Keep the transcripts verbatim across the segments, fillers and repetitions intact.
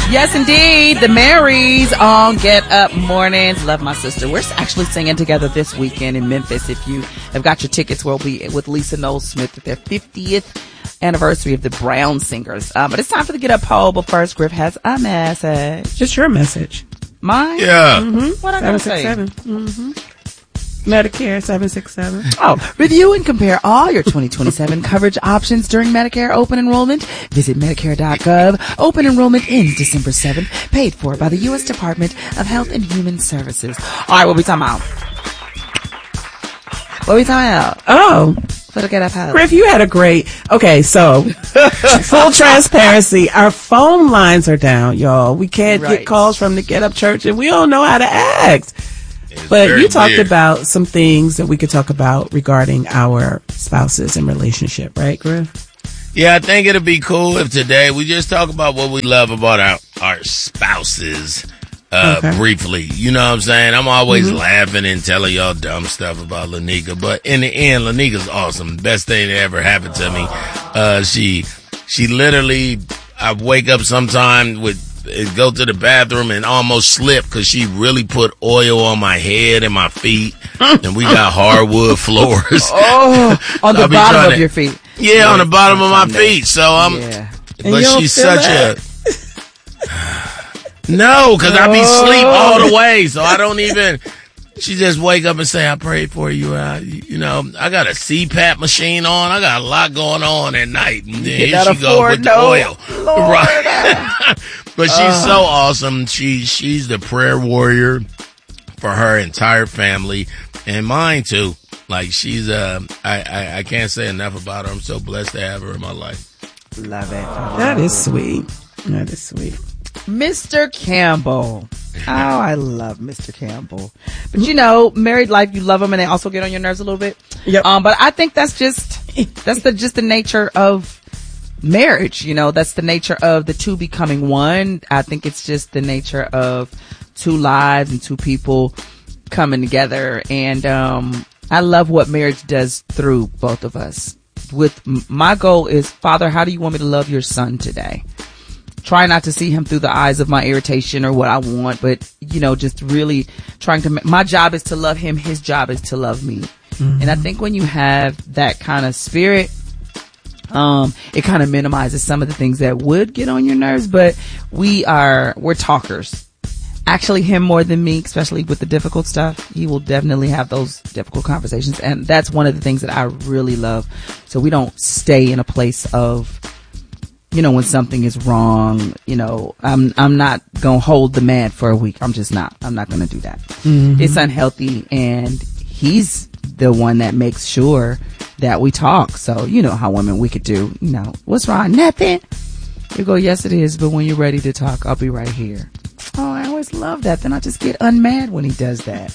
Yes, indeed. The Marys on Get Up Mornings. Love my sister. We're actually singing together this weekend in Memphis. If you have got your tickets, we'll be with Lisa Noel Smith at their fiftieth anniversary of the Brown Singers. Uh, but it's time for the Get Up poll. But first, Griff has a message. It's your message. Mine? Yeah. Mm-hmm. What I gotta say? Mm-hmm. Medicare seven six seven. Oh, review and compare all your twenty twenty-seven coverage options during Medicare open enrollment. Visit Medicare dot gov. Open enrollment ends December seventh. Paid for by the U S Department of Health and Human Services. All right, what we talking about? What we talking about? Oh. For the Get Up House. Griff, you had a great, okay, so, full transparency, our phone lines are down, y'all. We can't Right. get calls from the Get Up Church, and we don't know how to act. It's But very you talked weird. about some things that we could talk about regarding our spouses and relationship, right, Griff? Yeah, I think it'd be cool if today we just talk about what we love about our, our spouses uh, Okay. briefly. You know what I'm saying? I'm always Mm-hmm. laughing and telling y'all dumb stuff about Lanika, but in the end, Lanika's awesome. Best thing that ever happened to me. Uh, she, she literally, I wake up sometime with, go to the bathroom and almost slip because she really put oil on my head and my feet, and we got hardwood floors. Oh, on I'll the be bottom trying of to- your feet. Yeah, on the bottom of my Sunday. feet. So I'm, Yeah. And but you don't she's feel such that? a no, because I be sleep all the way, so I don't even. She just wake up and say, "I prayed for you." Uh, you, you know, I got a C PAP machine on. I got a lot going on at night, and then here cannot she go afford with the no- oil. Lord. Right. But she's so awesome. She she's the prayer warrior for her entire family and mine too. Like she's uh, I, I I can't say enough about her. I'm so blessed to have her in my life. Love it. That is sweet. That is sweet. Mister Campbell. Oh, I love Mister Campbell. But you know, married life, you love them and they also get on your nerves a little bit. Yep. Um, but I think that's just, that's the, just the nature of marriage. You know, that's the nature of the two becoming one. I think it's just the nature of two lives and two people coming together. And, um, I love what marriage does through both of us. With my goal is, Father, how do you want me to love your son today? Try not to see him through the eyes of my irritation or what I want, but, you know, just really trying to, my job is to love him. His job is to love me. Mm-hmm. And I think when you have that kind of spirit, um, it kind of minimizes some of the things that would get on your nerves, but we are, we're talkers. Actually, him more than me, especially with the difficult stuff. He will definitely have those difficult conversations. And that's one of the things that I really love. So we don't stay in a place of, you know, when something is wrong, you know, I'm, I'm not going to hold the man for a week. I'm just not, I'm not going to do that. Mm-hmm. It's unhealthy. And he's the one that makes sure that we talk. So, you know how women, we could do, you know, what's wrong? Nothing. You go, yes, it is. But when you're ready to talk, I'll be right here. Oh, I always love that. Then I just get unmad when he does that.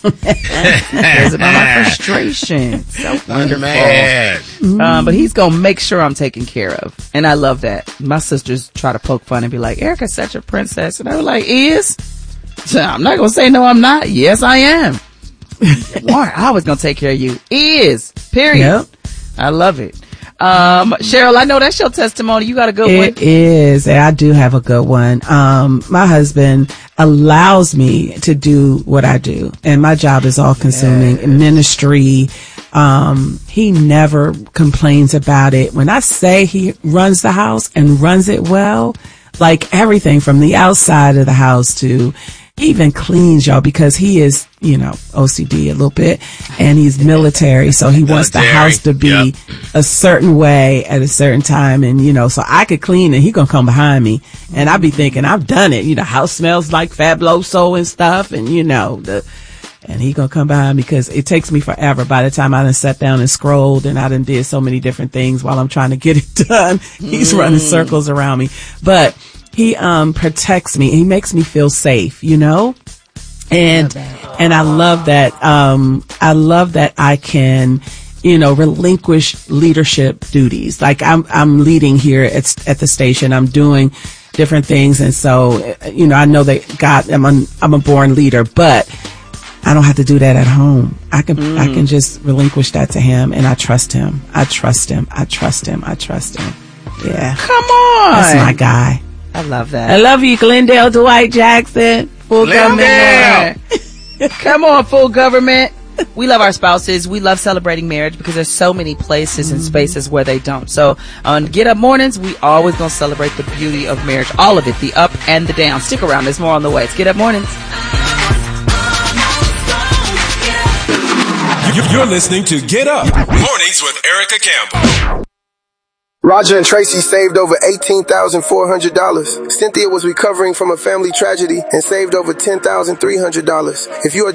It's about my frustration. So wonderful. Mad. Um, but he's gonna make sure I'm taken care of, and I love that. My sisters try to poke fun and be like, "Erica's such a princess," and I was like, "Is?" So I'm not gonna say no, I'm not. Yes, I am. Warren, I was gonna take care of you. Is period. Yep. I love it. Um, Cheryl, I know that's your testimony. You got a good It one. It is. I do have a good one. Um, my husband allows me to do what I do, and my job is all consuming yes. ministry. Um, he never complains about it. When I say he runs the house and runs it well, like everything from the outside of the house to even cleans, y'all, because he is, you know, O C D a little bit, and he's military, so he wants the house to be yep. a certain way at a certain time, and you know, so I could clean and he gonna come behind me, and I be thinking I've done it, you know, house smells like Fabuloso and stuff, and you know, the, and he gonna come behind me because it takes me forever. By the time I done sat down and scrolled and I done did so many different things while I'm trying to get it done, he's mm. running circles around me, but he um protects me. He makes me feel safe, you know? And and I love that um I love that I can, you know, relinquish leadership duties. Like I'm I'm leading here at at the station. I'm doing different things, and so you know, I know that God I'm a, I'm a born leader, but I don't have to do that at home. I can mm. I can just relinquish that to him, and I trust him. I trust him. I trust him. I trust him. Yeah. Come on. That's my guy. I love that. I love you, Glendale Dwight Jackson. Full government. Come on, full government. We love our spouses. We love celebrating marriage because there's so many places and spaces where they don't. So on Get Up Mornings, we always gonna celebrate the beauty of marriage. All of it, the up and the down. Stick around. There's more on the way. It's Get Up Mornings. You're listening to Get Up Mornings with Erica Campbell. Roger and Tracy saved over eighteen thousand four hundred dollars. Cynthia was recovering from a family tragedy and saved over ten thousand three hundred dollars. If you are